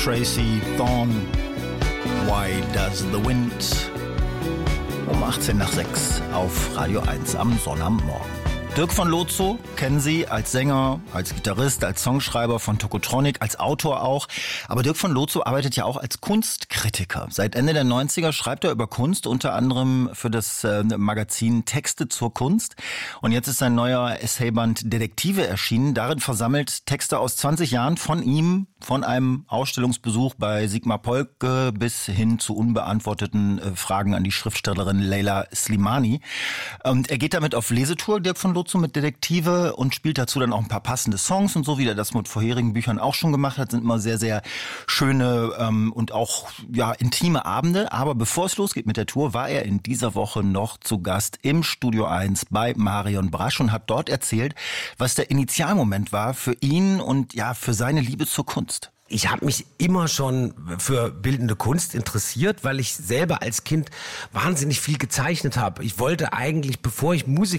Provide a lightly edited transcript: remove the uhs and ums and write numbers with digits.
Tracy Thorn, Why Does the Wind? Um 18:06 auf Radio 1 am Sonnabendmorgen. Dirk von Lozo kennen Sie als Sänger, als Gitarrist, als Songschreiber von Tokotronic, als Autor auch. Aber Dirk von Lozo arbeitet ja auch als Kunstkritiker. Seit Ende der 90er schreibt er über Kunst, unter anderem für das Magazin Texte zur Kunst. Und jetzt ist sein neuer Essayband Detektive erschienen. Darin versammelt Texte aus 20 Jahren von ihm, von einem Ausstellungsbesuch bei Sigmar Polke bis hin zu unbeantworteten Fragen an die Schriftstellerin Leila Slimani. Und er geht damit auf Lesetour, Dirk von Lozo, mit Detektive, und spielt dazu dann auch ein paar passende Songs und so, wie er das mit vorherigen Büchern auch schon gemacht hat. Sind immer sehr, sehr schöne und auch intime Abende. Aber bevor es losgeht mit der Tour, war er in dieser Woche noch zu Gast im Studio 1 bei Marion Brasch und hat dort erzählt, was der Initialmoment war für ihn und für seine Liebe zur Kunst. Ich habe mich immer schon für bildende Kunst interessiert, weil ich selber als Kind wahnsinnig viel gezeichnet habe. Ich wollte eigentlich, bevor ich Musiker